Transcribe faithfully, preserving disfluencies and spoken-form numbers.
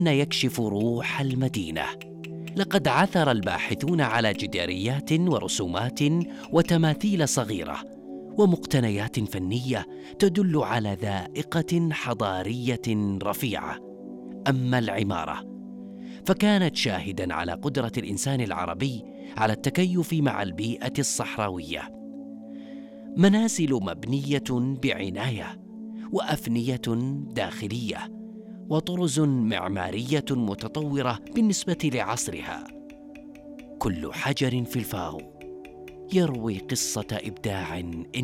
يكشف روح المدينة. لقد عثر الباحثون على جداريات ورسومات وتماثيل صغيرة ومقتنيات فنية تدل على ذائقة حضارية رفيعة. أما العمارة فكانت شاهداً على قدرة الإنسان العربي على التكيف مع البيئة الصحراوية. منازل مبنية بعناية، وأفنية داخلية، وطرز معمارية متطورة بالنسبة لعصرها. كل حجر في الفاو يروي قصة إبداع